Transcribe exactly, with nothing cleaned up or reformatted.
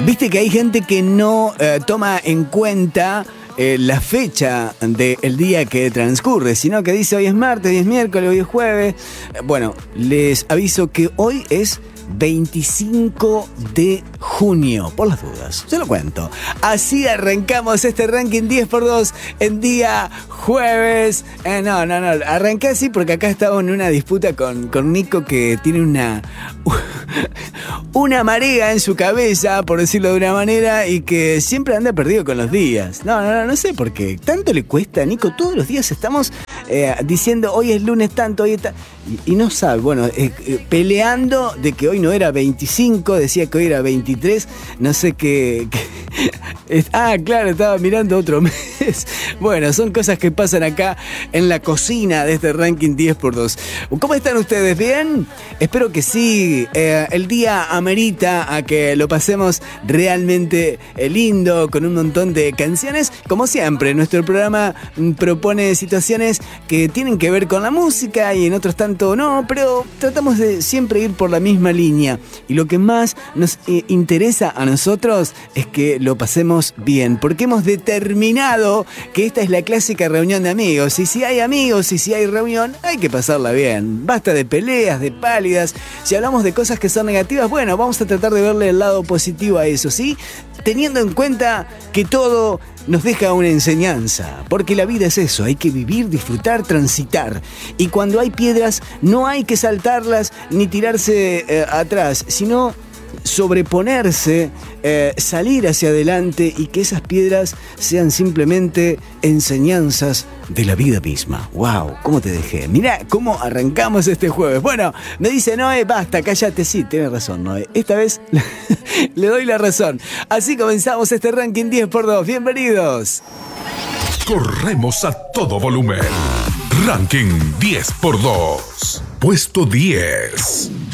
Viste que hay gente que no eh, toma en cuenta eh, la fecha del día que transcurre, sino que dice hoy es martes, hoy es miércoles, hoy es jueves. Bueno, les aviso que hoy es veinticinco de junio, por las dudas, se lo cuento. Así arrancamos este ranking diez por dos en día jueves. Eh, no, no, no, arranqué así porque acá estaba en una disputa con, con Nico que tiene una... una marea en su cabeza, por decirlo de una manera, y que siempre anda perdido con los días. No, no, no, no sé por qué. Tanto le cuesta a Nico, todos los días estamos eh, diciendo hoy es lunes tanto, hoy está... Y, y no sabe, bueno, eh, eh, peleando de que hoy no era veinticinco, decía que hoy era veintitrés, no sé qué... qué ah, claro, estaba mirando otro mes. Bueno, son cosas que pasan acá en la cocina de este ranking diez por dos. ¿Cómo están ustedes? ¿Bien? Espero que sí. Eh, el día amerita a que lo pasemos realmente lindo, con un montón de canciones. Como siempre, nuestro programa propone situaciones que tienen que ver con la música y en otros tanto no, pero tratamos de siempre ir por la misma línea. Y lo que más nos eh, interesa a nosotros es que lo pasemos bien, porque hemos determinado que esta es la clásica reunión de amigos. Y si hay amigos y si hay reunión, hay que pasarla bien. Basta de peleas, de pálidas. Si hablamos de cosas que son negativas, bueno, vamos a tratar de verle el lado positivo a eso, ¿sí? Teniendo en cuenta que todo nos deja una enseñanza, porque la vida es eso, hay que vivir, disfrutar, transitar. Y cuando hay piedras, no hay que saltarlas ni tirarse eh, atrás, sino sobreponerse, eh, salir hacia adelante y que esas piedras sean simplemente enseñanzas de la vida misma. ¡Wow! ¿Cómo te dejé? Mirá cómo arrancamos este jueves. Bueno, me dice Noé, basta, cállate. Sí, tienes razón, Noé. Esta vez le doy la razón. Así comenzamos este ranking diez por dos. Bienvenidos. Corremos a todo volumen. Ranking diez por dos. Puesto diez.